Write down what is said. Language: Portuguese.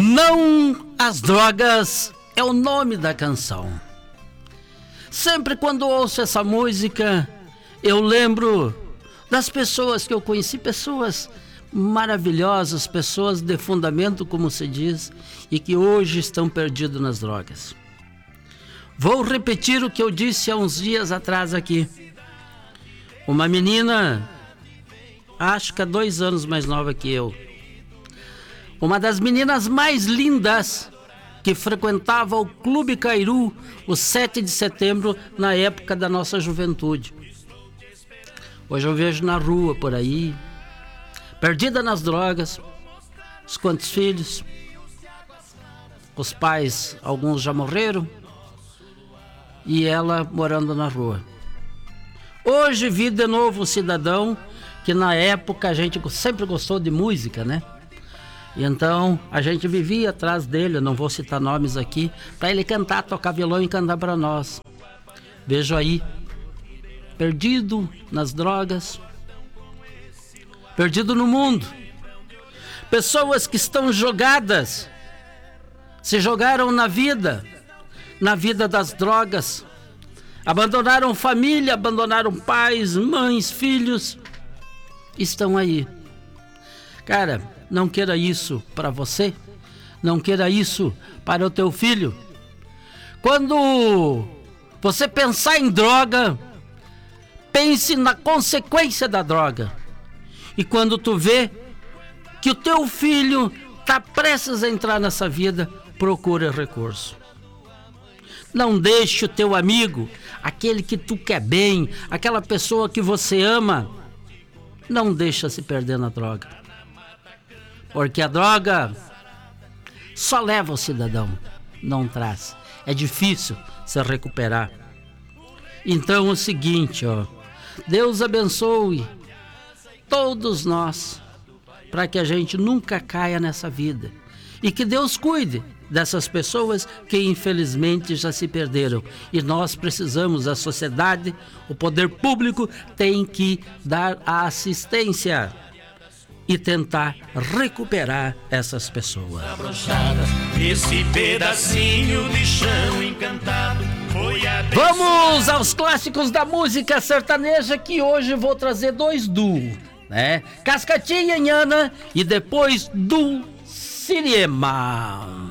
Não às drogas é o nome da canção. Sempre quando ouço essa música, eu lembro das pessoas que eu conheci, pessoas maravilhosas, pessoas de fundamento, como se diz, e que hoje estão perdidas nas drogas. Vou repetir o que eu disse há uns dias atrás aqui. Uma menina, acho que há 2 anos mais nova que eu, uma das meninas mais lindas que frequentava o Clube Cairu, o 7 de setembro, na época da nossa juventude. Hoje eu vejo na rua, por aí, perdida nas drogas, os quantos filhos, os pais, alguns já morreram, e ela morando na rua. Hoje vi de novo um cidadão que na época a gente sempre gostou de música, né? E então a gente vivia atrás dele, eu não vou citar nomes aqui, para ele cantar, tocar violão e cantar para nós. Vejo aí, perdido nas drogas, perdido no mundo. Pessoas que estão jogadas, se jogaram na vida das drogas, abandonaram família, abandonaram pais, mães, filhos, estão aí. Cara, não queira isso para você, não queira isso para o teu filho. Quando você pensar em droga, pense na consequência da droga. E quando tu vê que o teu filho está prestes a entrar nessa vida, procura recurso. Não deixe o teu amigo, aquele que tu quer bem, aquela pessoa que você ama, não deixa se perder na droga. Porque a droga só leva o cidadão, não traz. É difícil se recuperar. Então é o seguinte, Deus abençoe todos nós, para que a gente nunca caia nessa vida. E que Deus cuide dessas pessoas que infelizmente já se perderam. E nós precisamos, a sociedade, o poder público tem que dar a assistência e tentar recuperar essas pessoas. Esse pedacinho de chão encantado foi Vamos aos clássicos da música sertaneja, que hoje vou trazer 2 duos, né? Cascatinha e Ana, e depois do Siriema.